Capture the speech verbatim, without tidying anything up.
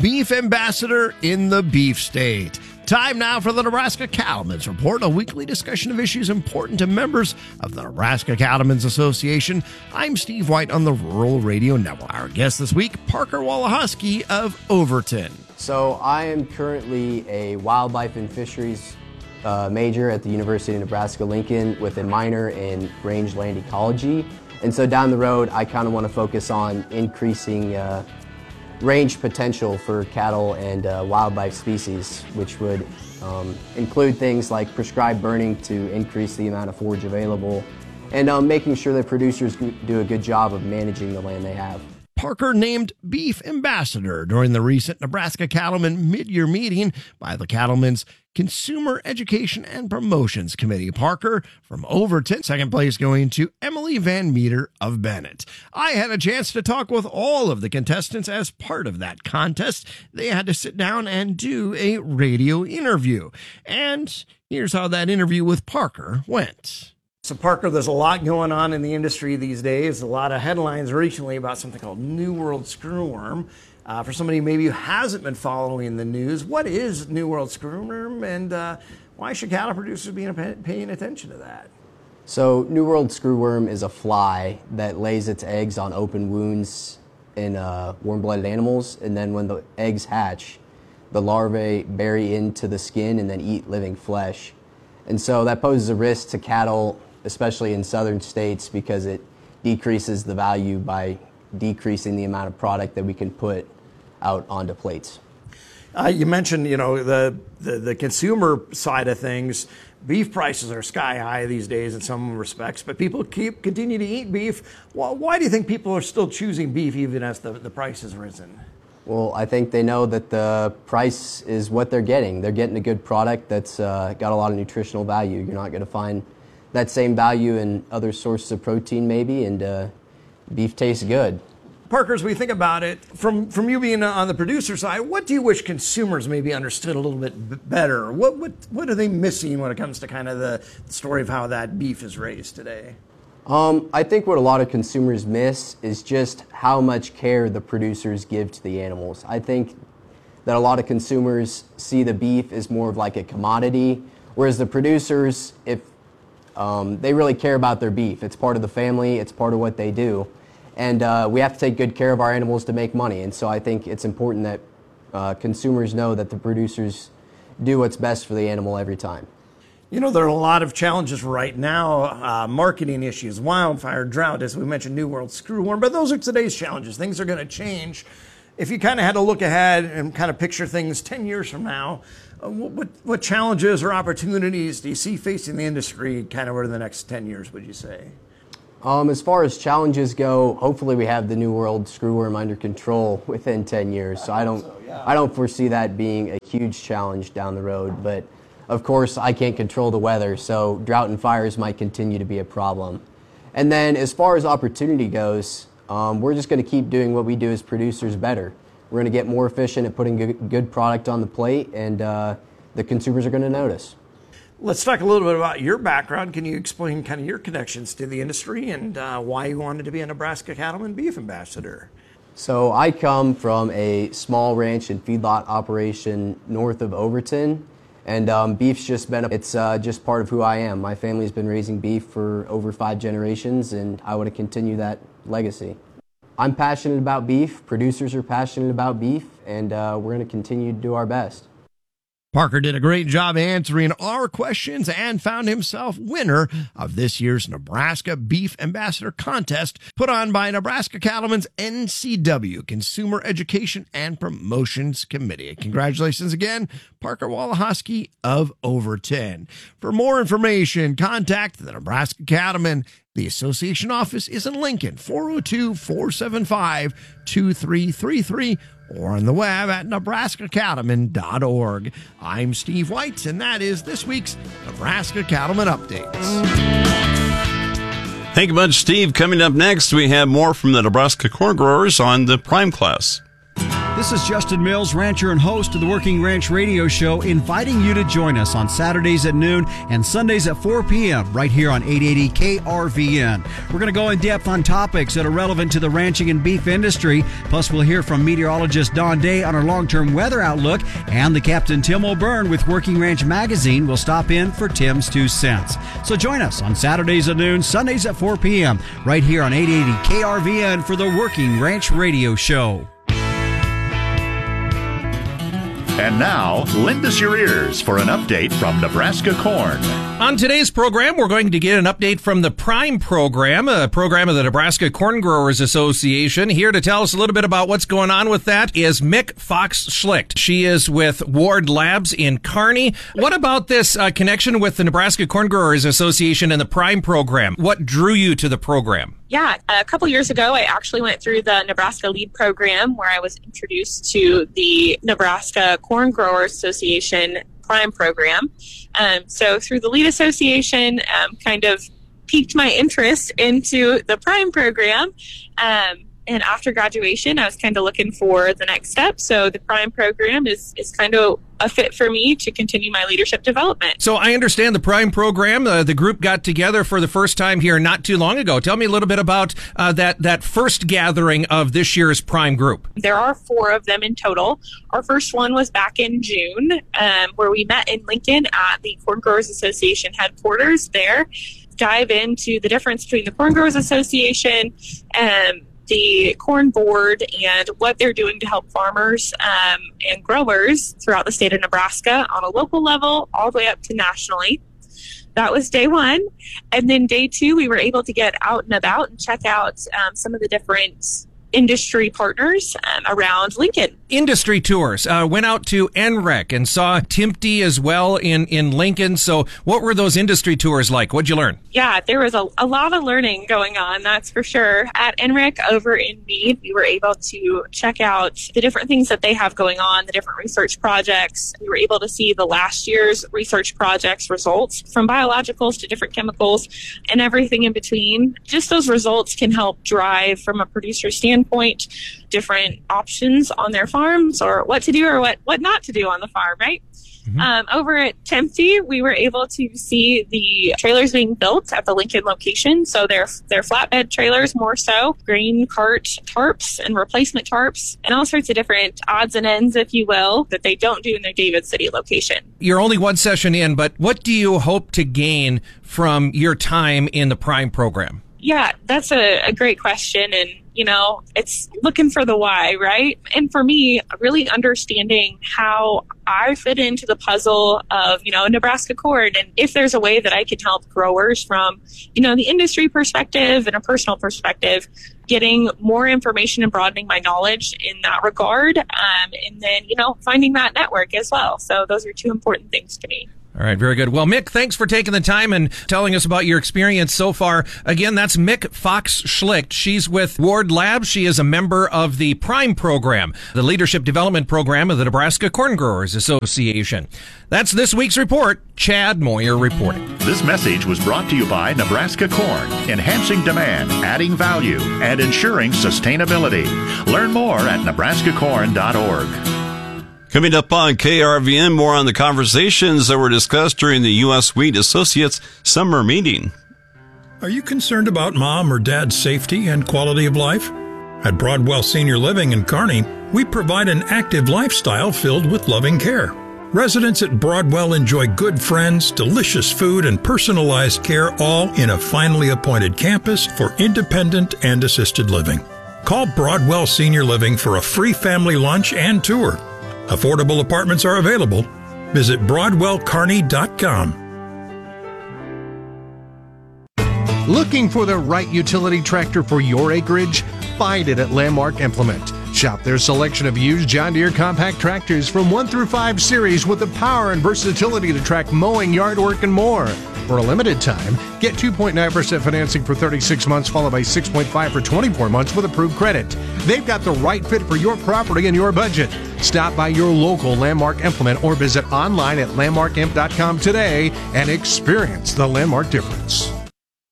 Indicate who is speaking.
Speaker 1: beef ambassador in the beef state. Time now for the Nebraska Cattlemen's Report, a weekly discussion of issues important to members of the Nebraska Cattlemen's Association. I'm Steve White on the Rural Radio Network. Our guest this week, Parker Wolohoski of Overton.
Speaker 2: So I am currently a wildlife and fisheries uh, major at the University of Nebraska-Lincoln with a minor in rangeland ecology. And so down the road, I kind of want to focus on increasing uh, range potential for cattle and uh, wildlife species, which would um, include things like prescribed burning to increase the amount of forage available, and um, making sure that producers do a good job of managing the land they have.
Speaker 1: Parker named Beef Ambassador during the recent Nebraska Cattlemen mid-year meeting by the Cattlemen's Consumer Education and Promotions Committee. Parker from Overton, second place going to Emily Van Meter of Bennett. I had a chance to talk with all of the contestants as part of that contest. They had to sit down and do a radio interview. And here's how that interview with Parker went.
Speaker 3: So Parker, there's a lot going on in the industry these days. A lot of headlines recently about something called New World Screwworm. Uh, for somebody maybe who hasn't been following the news, what is New World Screwworm, and uh, why should cattle producers be paying attention to that?
Speaker 2: So New World Screwworm is a fly that lays its eggs on open wounds in uh, warm-blooded animals, and then when the eggs hatch, the larvae bury into the skin and then eat living flesh. And so that poses a risk to cattle, especially in southern states, because it decreases the value by decreasing the amount of product that we can put out onto plates.
Speaker 3: Uh, you mentioned, you know, the, the, the consumer side of things. Beef prices are sky high these days in some respects, but people keep continue to eat beef. Well, why do you think people are still choosing beef even as the, the price has risen?
Speaker 2: Well, I think they know that the price is what they're getting. They're getting a good product that's uh, got a lot of nutritional value. You're not going to find that same value in other sources of protein maybe, and uh, beef tastes good.
Speaker 3: Parker, as we think about it, from, from you being on the producer side, what do you wish consumers maybe understood a little bit b- better? What, what, what are they missing when it comes to kind of the story of how that beef is raised today?
Speaker 2: Um, I think what a lot of consumers miss is just how much care the producers give to the animals. I think that a lot of consumers see the beef as more of like a commodity, whereas the producers, if um, they really care about their beef. It's part of the family, it's part of what they do. And uh, we have to take good care of our animals to make money. And so I think it's important that uh, consumers know that the producers do what's best for the animal every time.
Speaker 3: You know, there are a lot of challenges right now, uh, marketing issues, wildfire, drought, as we mentioned, New World Screwworm, but those are today's challenges. Things are going to change. If you kind of had to look ahead and kind of picture things ten years from now, uh, what, what challenges or opportunities do you see facing the industry kind of over the next ten years, would you say?
Speaker 2: Um, as far as challenges go, hopefully we have the New World Screwworm under control within ten years. So I, I don't, so, yeah. I don't foresee that being a huge challenge down the road, but of course, I can't control the weather, so drought and fires might continue to be a problem. And then as far as opportunity goes, um, we're just going to keep doing what we do as producers better. We're going to get more efficient at putting good, good product on the plate, and uh, the consumers are going to notice.
Speaker 3: Let's talk a little bit about your background. Can you explain kind of your connections to the industry and uh, why you wanted to be a Nebraska Cattlemen Beef Ambassador?
Speaker 2: So I come from a small ranch and feedlot operation north of Overton. And um, beef's just been, it's uh, just part of who I am. My family's been raising beef for over five generations, and I want to continue that legacy. I'm passionate about beef, producers are passionate about beef, and uh, we're going to continue to do our best.
Speaker 1: Parker did a great job answering our questions and found himself winner of this year's Nebraska Beef Ambassador Contest put on by Nebraska Cattlemen's N C W, Consumer Education and Promotions Committee. Congratulations again, Parker Wolohoski of Overton. For more information, contact the Nebraska Cattlemen. The association office is in Lincoln, four oh two, four seven five, two three three three, or on the web at nebraska cattlemen dot org. I'm Steve White, and that is this week's Nebraska Cattlemen Updates.
Speaker 4: Thank you much, Steve. Coming up next, we have more from the Nebraska corn growers on the Prime Class.
Speaker 1: This
Speaker 4: This is Justin Mills, rancher and host of the Working Ranch Radio Show, inviting you to join us on Saturdays at noon and Sundays at four p.m. right here on eight eighty K R V N. We're going to go in depth on topics that are relevant to the ranching and beef industry. Plus, we'll hear from meteorologist Don Day on our long-term weather outlook, and the Captain Tim O'Byrne with Working Ranch Magazine will stop in for Tim's Two Cents. So join us on Saturdays at noon, Sundays at four p.m. right here on eight eighty K R V N for the Working Ranch Radio Show.
Speaker 5: And now, lend us your ears for an update from Nebraska Corn.
Speaker 6: On today's program, we're going to get an update from the Prime program, a program of the Nebraska Corn Growers Association. Here to tell us a little bit about what's going on with that is Mick Fox-Schlicht. She is with Ward Labs in Kearney. What about this uh, connection with the Nebraska Corn Growers Association and the Prime program? What drew you to the program?
Speaker 7: Yeah, a couple years ago, I actually went through the Nebraska LEAD program where I was introduced to the Nebraska Corn Growers Association Prime program. Um, so through the LEAD Association, um, kind of piqued my interest into the Prime program. Um, and after graduation, I was kind of looking for the next step. So the Prime program is, is kind of a fit for me to continue my leadership development.
Speaker 6: So I understand the Prime program, uh, the group got together for the first time here not too long ago. Tell me a little bit about uh, that, that first gathering of this year's Prime group.
Speaker 7: There are four of them in total. Our first one was back in June, um, where we met in Lincoln at the Corn Growers Association headquarters there, dive into the difference between the Corn Growers Association and the Corn Board and what they're doing to help farmers um, and growers throughout the state of Nebraska on a local level all the way up to nationally. That was day one. And then day two, we were able to get out and about and check out um, some of the different industry partners um, around Lincoln.
Speaker 6: Industry tours. Uh, went out to N R E C and saw T I M T as well in, in Lincoln. So what were those industry tours like? What'd you learn?
Speaker 7: Yeah, there was a, a lot of learning going on, that's for sure. At N R E C over in Meade, we were able to check out the different things that they have going on, the different research projects. We were able to see the last year's research projects results from biologicals to different chemicals and everything in between. Just those results can help drive from a producer standpoint point different options on their farms or what to do or what, what not to do on the farm, right? Mm-hmm. Um, over at T I M T, we were able to see the trailers being built at the Lincoln location. So they're, they're flatbed trailers more so, grain cart tarps and replacement tarps and all sorts of different odds and ends, if you will, that they don't do in their David City location.
Speaker 6: You're only one session in, but what do you hope to gain from your time in the Prime program?
Speaker 7: Yeah, that's a, a great question. And, you know, it's looking for the why, right? And for me, really understanding how I fit into the puzzle of, you know, Nebraska corn. And if there's a way that I can help growers from, you know, the industry perspective and a personal perspective, getting more information and broadening my knowledge in that regard. Um, and then, you know, finding that network as well. So those are two important things to me.
Speaker 6: All right, very good. Well, Mick, thanks for taking the time and telling us about your experience so far. Again, that's Mick Fox-Schlicht. She's with Ward Labs. She is a member of the Prime program, the leadership development program of the Nebraska Corn Growers Association. That's this week's report. Chad Moyer reporting.
Speaker 5: This message was brought to you by Nebraska Corn, enhancing demand, adding value, and ensuring sustainability. Learn more at nebraska corn dot org.
Speaker 8: Coming up on K R V N, more on the conversations that were discussed during the U S Wheat Associates summer meeting.
Speaker 9: Are you concerned about mom or dad's safety and quality of life? At Broadwell Senior Living in Kearney, we provide an active lifestyle filled with loving care. Residents at Broadwell enjoy good friends, delicious food, and personalized care, all in a finely appointed campus for independent and assisted living. Call Broadwell Senior Living for a free family lunch and tour. Affordable apartments are available. Visit broadwell kearney dot com.
Speaker 1: Looking for the right utility tractor for your acreage? Find it at Landmark Implement. Shop their selection of used John Deere compact tractors from one through five series with the power and versatility to track mowing, yard work, and more. For a limited time, get two point nine percent financing for thirty-six months, followed by six point five for twenty-four months with approved credit. They've got the right fit for your property and your budget. Stop by your local Landmark Implement or visit online at landmark imp dot com today and experience the Landmark difference.